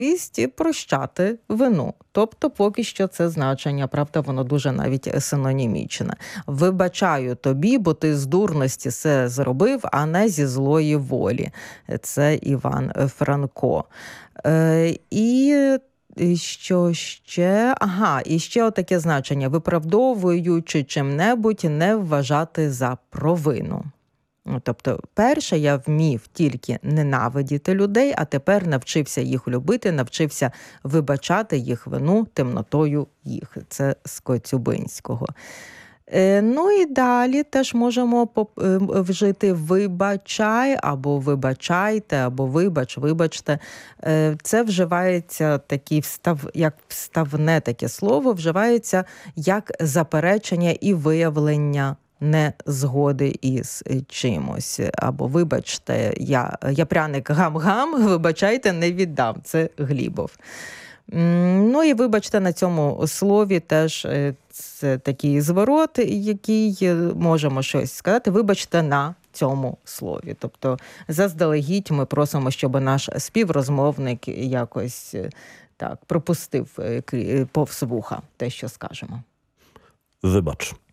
і прощати вину. Тобто поки що це значення, правда, воно дуже навіть синонімічне. Вибачаю тобі, бо ти з дурності все зробив, а не зі злої волі. Це Іван Франко. І що ще? І ще отаке значення. Виправдовуючи чим-небудь, не вважати за провину. Тобто, перше, я вмів тільки ненавидіти людей, а тепер навчився їх любити, навчився вибачати їх вину темнотою їх. Це з Коцюбинського. Ну і далі теж можемо вжити вибачай, або вибачайте, або вибачте. Це вживається як вставне таке слово, вживається як заперечення і виявлення незгоди із чимось. Або вибачте, я пряник гам-гам, вибачайте, не віддам. Це Глібов. Ну і вибачте, на цьому слові теж це такий зворот, який можемо щось сказати. Вибачте на цьому слові. Тобто заздалегідь ми просимо, щоб наш співрозмовник якось так пропустив повз вуха те, що скажемо. Вибач.